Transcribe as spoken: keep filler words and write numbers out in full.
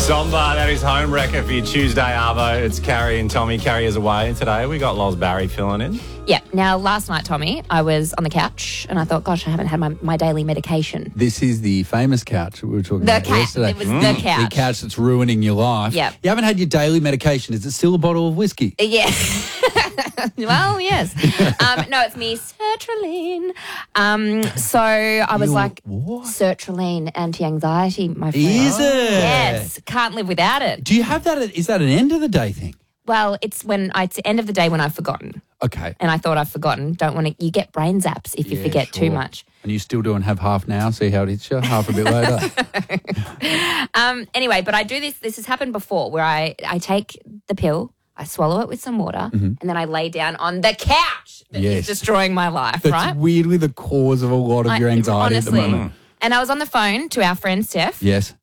Somba, that is home wrecker for your Tuesday, Arvo. It's Carrie and Tommy. Carrie is away today. We got Loz Barry filling in. Yeah. Now, last night, Tommy, I was on the couch and I thought, gosh, I haven't had my, my daily medication. This is the famous couch we were talking The about couch. yesterday. It was the couch. The couch that's ruining your life. Yep. You haven't had your daily medication. Is it still a bottle of whiskey? Yeah. Well, yes. Um, no, it's me, sertraline. Um, so I was You're like, what? sertraline, anti-anxiety, my friend. Is it? Yes. Can't live without it. Do you have that? Is that an end of the day thing? Well, it's when I, it's the end of the day when I've forgotten. Okay. And I thought I've forgotten. Don't want to, you get brain zaps if you Yeah, forget too sure. much. And you still doing have half now, see how it hits you, half a bit later. Um, anyway, but I do this, this has happened before where I, I take the pill, I swallow it with some water, and then I lay down on the couch that Yes. is destroying my life, That's right? weirdly the cause of a lot of I- your anxiety honestly. at the moment. And I was on the phone to our friend Steph. Yes.